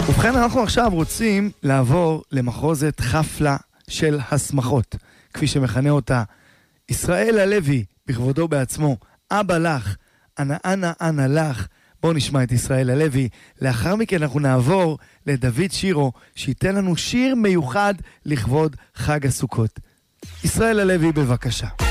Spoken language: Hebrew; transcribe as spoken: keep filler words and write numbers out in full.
ובכן, אנחנו עכשיו רוצים לעבור למחוזת חפלה של הסמכות, כפי שמכנה אותה ישראל הלוי בכבודו בעצמו. אבא לך, אנה אנה אנה לך. בואו נשמע את ישראל הלוי. לאחר מכן אנחנו נעבור לדוד שירו, שייתן לנו שיר מיוחד לכבוד חג הסוכות. ישראל הלוי, בבקשה.